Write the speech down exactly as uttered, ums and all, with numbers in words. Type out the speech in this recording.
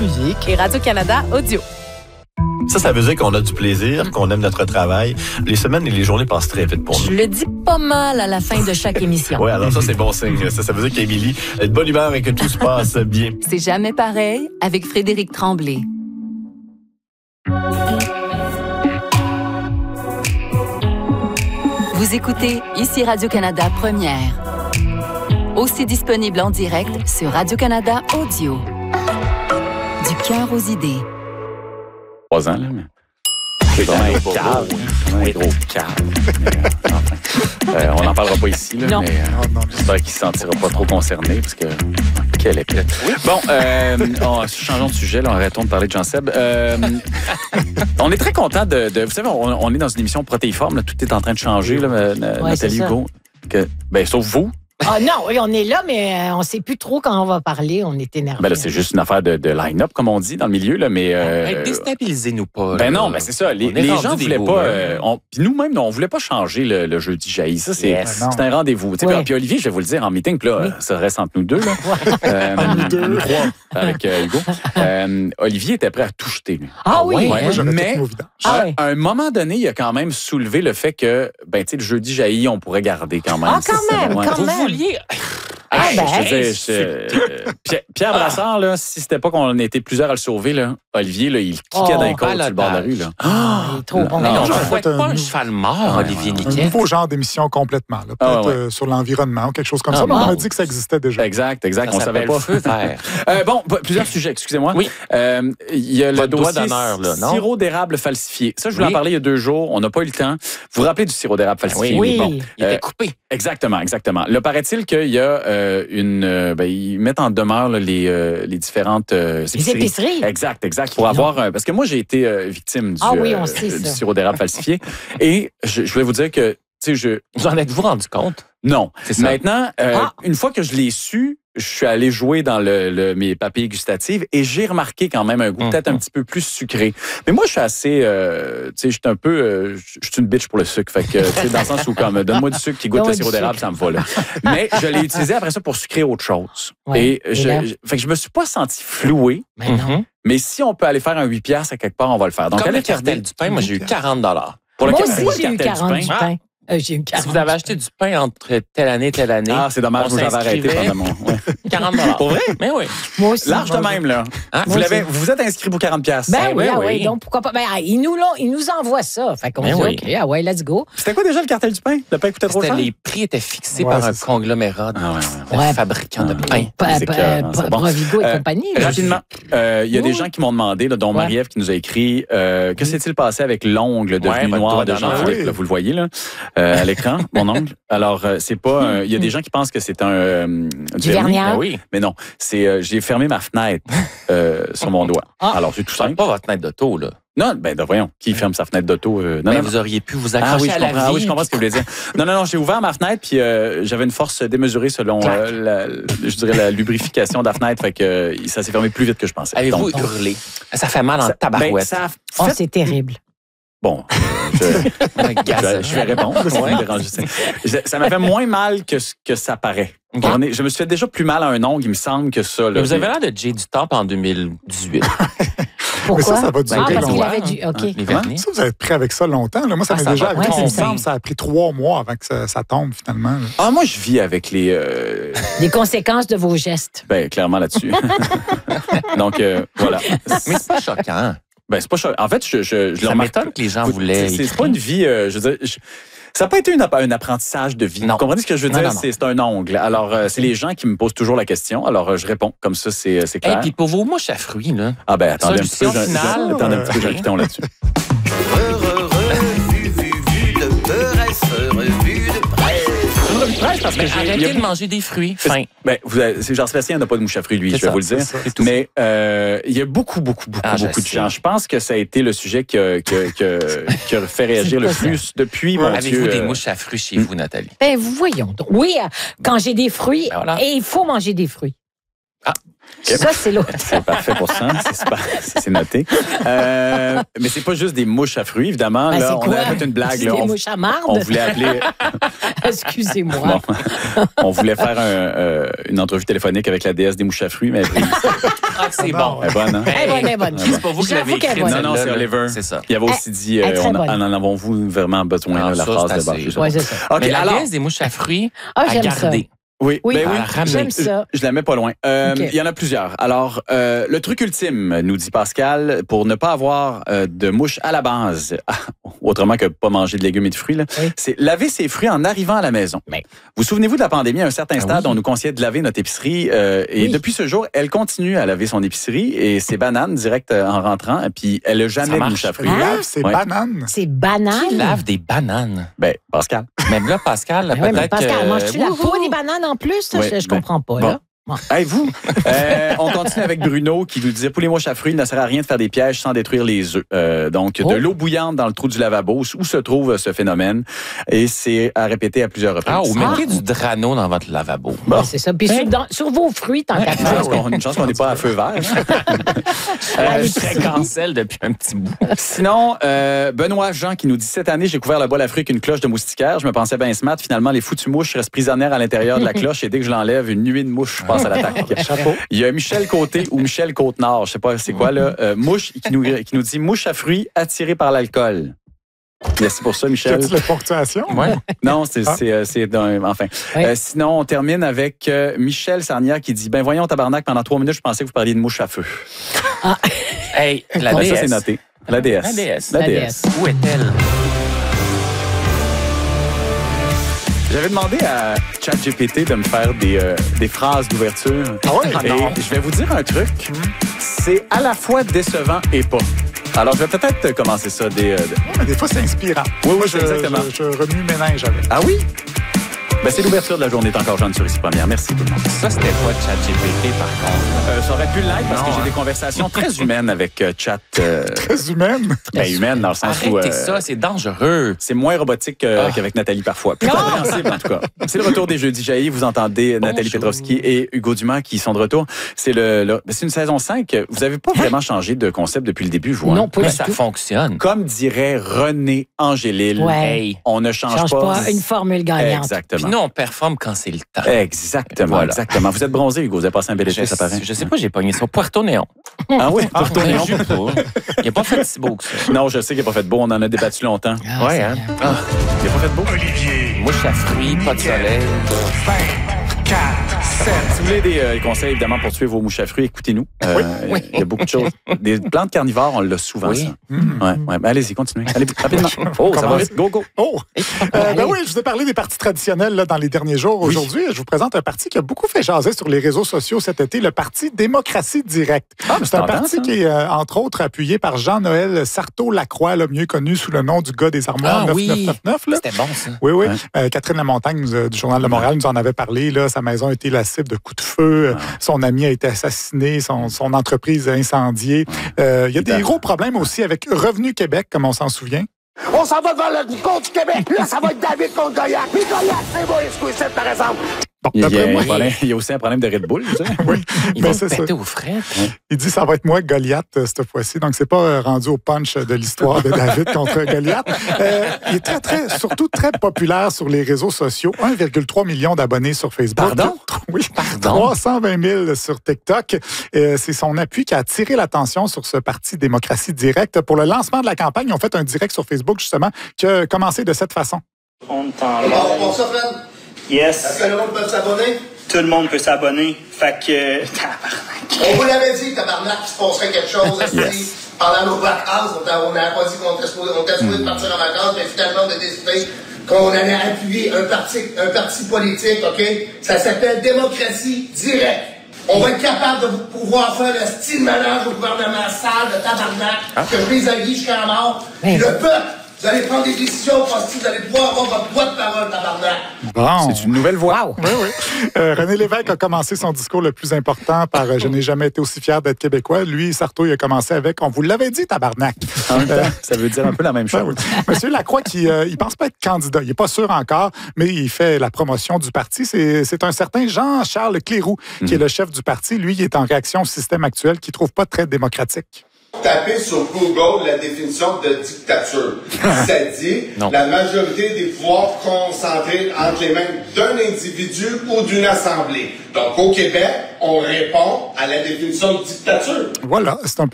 musique. Et Radio-Canada Audio. Ça, ça veut dire qu'on a du plaisir, qu'on aime notre travail. Les semaines et les journées passent très vite pour nous. Je le dis pas mal à la fin de chaque émission. Oui, alors ça, c'est bon signe. Ça, ça veut dire qu'Émilie est de bonne humeur et que tout se passe bien. C'est jamais pareil avec Frédéric Tremblay. Vous écoutez ici Radio-Canada Première. Aussi disponible en direct sur Radio-Canada Audio. Du cœur aux idées. Trois ans, là, mais... C'est vraiment un cave. Un gros cave. Euh, on n'en parlera pas ici, là, non. mais euh, j'espère qu'il ne se sentira pas trop concerné, parce que... Quelle épée. Oui. Bon, euh, oh, changeons de sujet, là, arrêtons de parler de Jean-Seb. Euh, on est très content de, de... Vous savez, on, on est dans une émission protéiforme, là, tout est en train de changer, là, ouais, Nathalie Hugo. Que, ben, sauf vous. Ah non, oui, on est là, mais on ne sait plus trop quand on va parler. On est énervé. Ben là, c'est juste une affaire de, de line-up, comme on dit, dans le milieu. Là, mais euh, déstabilisez-nous pas. Ben là. non, ben c'est ça. Les, les gens ne voulaient pas... Euh, on, puis nous-mêmes, on ne voulait pas changer le, le jeudi jailli. Ça, c'est yes. c'est un rendez-vous. Ouais. Puis, puis Olivier, je vais vous le dire en meeting, puis là, oui. ça reste entre nous deux. Là. euh, nous deux. Nous trois, avec euh, Hugo. Euh, Olivier était prêt à tout jeter. Lui. Ah oui? Ouais, moi, mais ah, à, oui. à un moment donné, il a quand même soulevé le fait que, ben, tu sais, le jeudi jailli, on pourrait garder quand même. Ah, quand même, ouais. quand Vous même. vouliez... Ah, ben, je veux dire, je, euh, Pierre, Pierre Brassard, là, si c'était pas qu'on était plusieurs à le sauver, là, Olivier, là, il kickait oh, d'un côté sur le bord de la rue. Là. Ah, il est trop bon. Mais non, je ne fait pas un, un cheval mort, Olivier un Niquet. nouveau genre d'émission complètement. Peut-être ah, ouais. euh, sur l'environnement ou quelque chose comme ah, ça. Mais bon. on m'a dit que ça existait déjà. Exact, exact. Ça on savait pas. Feu vert. euh, bon, plusieurs sujets, excusez-moi. Oui. Euh, il y a pas le doigt dossier d'honneur, là, non? sirop d'érable falsifié. Ça, je voulais oui. en parler il y a deux jours. On n'a pas eu le temps. Vous vous rappelez du sirop d'érable falsifié? Oui. Bon, il euh, était coupé. Exactement, exactement. Là, paraît-il qu'il y a euh, une... Euh, ben, ils mettent en demeure là, les, euh, les différentes euh, épiceries. Les épiceries? Exact, exact. Pour avoir... Euh, parce que moi, j'ai été euh, victime du, ah, oui, on euh, sait du ça. sirop d'érable falsifié. Et je, je voulais vous dire que, tu sais, je... Vous en êtes-vous rendu compte? Non. C'est ça. Maintenant, euh, ah. une fois que je l'ai su, je suis allé jouer dans le, le, mes papilles gustatives et j'ai remarqué quand même un goût mmh. peut-être un petit peu plus sucré. Mais moi, je suis assez... Euh, tu sais, je suis un peu... Euh, je suis une bitch pour le sucre. Fait que, tu sais, dans le sens où, comme, donne-moi du sucre qui goûte donne-moi le sirop du d'érable, sucre. ça me va, là. Mais je l'ai utilisé après ça pour sucrer autre chose. Ouais. Et, Et je, là? je, fait que je me suis pas senti floué. Mais non. Mm-hmm. Mais si on peut aller faire un huit piastres à quelque part, on va le faire. Donc, Comme allez le cartel regarder. du pain, moi, j'ai eu quarante dollars. Pour le Moi cartel- aussi, j'ai le eu cartel du quarante du pain. pain. Euh, j'ai eu Si quarante. vous avez acheté du pain entre telle année, telle année. Ah, c'est dommage, on vous avez arrêté s'inscrivait. pendant mon... Ouais. quarante dollars. Pour vrai? Mais oui. Moi aussi. Large de même, là. Hein? Vous, l'avez, vous vous êtes inscrit pour quarante piastres. Ben oui, oui, ah oui. oui. Donc, pourquoi pas? Ben, ah, ils nous, l'ont, ils nous envoient ça. Fait qu'on Ben dit, oui. OK, ah ouais, let's go. C'était quoi déjà le cartel du pain? Le pain coûtait trop C'était- cher? Les prix étaient fixés Ouais, par c'est un ça. conglomérat de Ah, ouais, ouais, ouais. fabricants de pain. Pa- C'est pa- écœurant, pa- c'est bon. Provigo et Euh, compagnie. là. Rapidement, euh, il y a des Oui. gens qui m'ont demandé, là, dont Ouais. Marie-Ève qui nous a écrit euh, que s'est-il passé avec l'ongle devenu Ouais, votre noir doigt de d'honneur. Jean-Philippe? Oui. Là, vous le voyez là, euh, à l'écran, mon ongle. Alors, euh, c'est pas... euh, Il y a des gens qui pensent que c'est un... euh, Du vernis. Ben oui. Mais non, c'est euh, j'ai fermé ma fenêtre euh, sur mon doigt. Ah. Alors, c'est tout C'est simple. pas votre fenêtre d'auto, là. Non, ben ben, voyons, qui ferme sa fenêtre d'auto? Euh, non, Mais non, vous auriez pu vous Ah accrocher oui, je à la comprends. vie. Ah oui, je comprends ce que vous voulez dire. Non, non, non, j'ai ouvert ma fenêtre puis euh, j'avais une force démesurée selon euh, la, je dirais la lubrification de la fenêtre, fait que euh, ça s'est fermé plus vite que je pensais. Avez-vous Donc, hurlé? Ça fait mal en ça- tabarouette. ben, ça a Oh, fait- c'est terrible. Bon, euh, je, Un je, gaz. vais, je vais répondre. Ça, Ouais. me dérange. Ça- ça m'a fait moins mal que ce que ça paraît. Ok. On est- je me suis fait déjà plus mal à un ongle, il me semble, que ça. Là. Mais vous avez l'air de Jay du Temple en deux mille dix-huit. Pourquoi? ça, ça va durer Ah, parce qu'il longtemps. avait du... OK. Les vernis. Ça, vous avez pris avec ça longtemps. Là. Moi, ça Ah, m'est ça déjà va. arrivé. Ouais, Il me c'est ça. semble que ça a pris trois mois avant que ça, ça tombe, finalement. là. Ah, moi, je vis avec les... euh, Les conséquences de vos gestes. ben, clairement là-dessus. Donc, euh, voilà. Mais c'est pas choquant. Ben, c'est pas choquant. En fait, je, je, je le Ça remarque. m'étonne que les gens C'est- voulaient. C'est, c'est pas une vie. euh, je veux dire, je- ça n'a pas été une, un apprentissage de vie. Non. Vous comprenez ce que je veux Non, dire? non, non. C'est, c'est un ongle. Alors, euh, c'est les gens qui me posent toujours la question. Alors, euh, je réponds. Comme ça, c'est, c'est Et clair. puis pour vos mouches à fruits, là. Ah, ben, attendez un petit peu. Solution j'ai- j'ai- finale. Attendez un petit peu, j'ai un piton là-dessus. Vu, vu, vu de presse, revue de presse. Une revue de presse parce que Mais j'ai- il y arrêtez a- de manger des fruits. Fin. Ben, vous avez- c'est Jean-Sébastien n'a pas de mouche à fruits, lui, C'est je vais ça, vous le dire. c'est ça, c'est tout. Mais euh, il y a beaucoup, beaucoup, beaucoup, Ah, je beaucoup de sais. gens. Je pense que ça a été le sujet qui a, qui a- qui a- qui a fait réagir le pas ça. plus depuis, mon Avez-vous Dieu. des euh, mouches à fruits chez vous, Nathalie? Ben, voyons donc. Oui, euh, quand j'ai des fruits, Ben voilà. et il faut manger des fruits. Ça, c'est l'autre. C'est parfait pour ça. C'est super. C'est noté. Euh, mais c'est pas juste des mouches à fruits, évidemment. Ben, là, c'est on quoi? a fait une blague. C'est Là. des On, mouches à marde? on voulait appeler. Excusez-moi. Bon. On voulait faire un, euh, une entrevue téléphonique avec la déesse des mouches à fruits, mais elle, Ah, c'est bon. elle est bonne, hein? Elle est bonne, elle est bonne. C'est pas vous qui l'avez J'avoue qu'elle est écrit. bonne. Non, non, c'est celle-là, là. Oliver. C'est ça. Il avait aussi dit, elle est euh, très on, bonne. en en avons-vous vraiment besoin, Ah, là, la ça, phrase c'est de base. assez. je sais Oui, pas. c'est ça. OK, Mais la alors, déesse des mouches à fruits, Ah, à j'aime ça. garder. oui, Oui, ben oui, à ramener. j'aime ça. Je la mets pas loin. Euh, OK. Il y en a plusieurs. Alors, euh, le truc ultime, nous dit Pascal, pour ne pas avoir euh, de mouches à la base, autrement que pas manger de légumes et de fruits, là, Oui. c'est laver ses fruits en arrivant à la maison. Mais- Vous souvenez-vous de la pandémie? À un certain Ah stade, oui. on nous conseillait de laver notre épicerie. euh, et Oui. depuis ce jour, elle continue à laver son épicerie et ses bananes direct euh, en rentrant. Et puis, elle n'a jamais de marche. mouches à fruits. Hein? Lave ses Ouais. bananes. C'est banane. Qui lave des bananes? Ben, Pascal. Même là, Pascal, Ben oui, mais peut-être Pascal, que... manges-tu la Wouhou! peau des bananes en plus? Ça, Oui, je, je ben, comprends pas, bon. là. Bon. Hey, vous, euh, on continue avec Bruno qui nous disait pour les mouches à fruits, il ne sert à rien de faire des pièges sans détruire les œufs. Euh, donc, Oh. de l'eau bouillante dans le trou du lavabo, où se trouve ce phénomène. Et c'est à répéter à plusieurs reprises. Ah, ou mettez du Drano dans votre lavabo. Bon. Ouais, c'est ça. Puis sur, dans- sur vos fruits, tant qu'à Une faire. chance qu'on- une chance qu'on n'est pas à feu vert. À Je l'épicerie. serais cancel depuis un petit bout. Sinon, euh, Benoît Jean qui nous dit cette année, j'ai couvert le bol à fruits avec une cloche de moustiquaire. Je me pensais bien smart. Finalement, les foutues mouches restent prisonnières à l'intérieur de la cloche et dès que je l'enlève, une nuée de mouches passe à l'attaque. Il y a Michel Côté ou Michel Côte-Nord, je sais pas c'est quoi là, euh, mouche qui nous, qui nous dit mouche à fruits attirée par l'alcool. Merci pour ça, Michel. As-tu la ponctuation? Ouais. Non, c'est Ah. c'est euh, c'est d'un- enfin. Oui. Euh, sinon, on termine avec euh, Michel Sarnia qui dit ben voyons tabarnak, pendant trois minutes, je pensais que vous parliez de mouche à feu. Hey, la Ben, ça déesse. c'est noté. La déesse. La déesse. La La déesse. Où est-elle? J'avais demandé à ChatGPT de me faire des, euh, des phrases d'ouverture. Ah oui? Et je vais vous dire un truc. C'est à la fois décevant et pas. Alors, je vais peut-être commencer ça. Des, euh, de- Mais des fois, c'est inspirant. Oui, oui, Moi, c'est je, exactement. Je, je remue ménage avec. Ah oui? Ben, c'est l'ouverture de la journée. T'es encore jeune sur ici première. Merci tout le monde. Ça, c'était pas ChatGPT, par contre. Euh, ça aurait pu l'être parce Non, que j'ai hein. des conversations très humaines avec euh, Chat. euh, Très humaine. ben, humaine dans le sens où... Arrêtez euh, ça, c'est dangereux. C'est moins robotique que- Ah. qu'avec Nathalie parfois. Plus compréhensible, en tout cas. C'est le retour des Jeudis Jaillis. Vous entendez Nathalie Petrovski et Hugo Dumas qui sont de retour. C'est le, le- c'est une saison cinq. Vous n'avez pas vraiment changé de concept depuis le début, vous. hein? Non, pas Mais du ça tout. fonctionne. Comme dirait René Angélil, Ouais. Hey. on ne change, Change pas une formule gagnante. Exactement. Puis nous, on performe quand c'est le temps. Exactement, Voilà. exactement. Vous êtes bronzé, Hugo. Vous avez passé un bel été, Je, ça paraît. je sais pas, j'ai pogné ça. Puerto Néon. Ah oui, Puerto Néon. Je sais pas. Il a pas fait si beau que ça. Non, je sais qu'il n'a pas fait beau. On en a débattu longtemps. Ah, Ouais, c'est hein? bien. Ah, Il n'a pas fait beau. mouche à fruits, pas de soleil. Si vous voulez des euh, conseils, évidemment, pour tuer vos mouches à fruits, écoutez-nous. Euh, Oui. Il y a beaucoup de choses. Des plantes carnivores, on l'a souvent, Oui. ça. Ouais, ouais. Ben, allez-y, continuez. Allez, rapidement. Oh, ça va Commence. vite. Go, go. Oh! Et- Euh, ben Allez. oui, je vous ai parlé des partis traditionnels là, dans les derniers jours. Oui. Aujourd'hui, je vous présente un parti qui a beaucoup fait jaser sur les réseaux sociaux cet été, le parti Démocratie Directe. Ah, mais C'est un tentant, parti ça. qui est, euh, entre autres, appuyé par Jean-Noël Sarto-Lacroix, là, mieux connu sous le nom du gars des armoires Ah neuf oui. neuf neuf neuf. Là. C'était bon, ça. Oui, oui. Ouais. Euh, Catherine Lamontagne nous a- du Journal de Montréal nous en avait parlé. Là. Sa maison a été la cible de coups de feu. Ouais. Son ami a été assassiné. Son, son entreprise incendiée. Euh, Il y a des Évidemment. gros problèmes aussi avec Revenu Québec, comme on s'en souvient. On s'en va vers le compte du Québec. Là, ça va être David contre Goliath. Puis Goliath, c'est moi, excusez, par exemple. Bon, Il y, a, d'après un moi, problème- il y a aussi un problème de Red Bull, tu sais. oui. Ils Ben, vont c'est se ça. péter aux frettes. Il dit ça va être moi Goliath euh, cette fois-ci. Donc, c'est pas euh, rendu au punch de l'histoire de David contre Goliath. Euh, il est très, très, surtout très populaire sur les réseaux sociaux. un virgule trois million d'abonnés sur Facebook. Pardon? Oui. Pardon? trois cent vingt mille sur TikTok. Euh, c'est son appui qui a attiré l'attention sur ce parti Démocratie Directe. Pour le lancement de la campagne, ils ont fait un direct sur Facebook, justement, qui a commencé de cette façon. On t'en Bon, bon, ça, Fred. Yes, Est-ce que le monde peut s'abonner? tout le monde peut s'abonner. Fait que... Tabarnak. On vous l'avait dit, tabarnak, qu'il se passerait quelque chose. Yes. Pendant nos vacances, on t'a- on n'a pas dit qu'on était supposé on était supposé partir en vacances, mais finalement, on a décidé qu'on allait appuyer un parti, un parti politique, OK? Ça s'appelle Démocratie Directe. On va être capable de pouvoir faire le style ménage au gouvernement sale de tabarnak, que je les haïs jusqu'à la mort. Puis le peuple Vous allez prendre des décisions, parce que vous allez pouvoir avoir votre droit de parole, tabarnak. Bon. C'est une nouvelle voix. Oui, oui. Euh, René Lévesque a commencé son discours le plus important par euh, « Je n'ai jamais été aussi fier d'être Québécois ». Lui, Sarto, il a commencé avec « On vous l'avait dit, tabarnak ». En même temps, ça veut dire un peu la même chose. Ben oui. Monsieur Lacroix, qui euh, il pense pas être candidat, il est pas sûr encore, mais il fait la promotion du parti. C'est, c'est un certain Jean-Charles Cléroux, qui est le chef du parti. Lui, il est en réaction au système actuel qu'il trouve pas très démocratique. Tapez sur Google la définition de dictature. Ça dit Non. la majorité des pouvoirs concentrés entre les mains d'un individu ou d'une assemblée. Donc, au Québec, on répond à la définition de dictature. Voilà, c'est un peu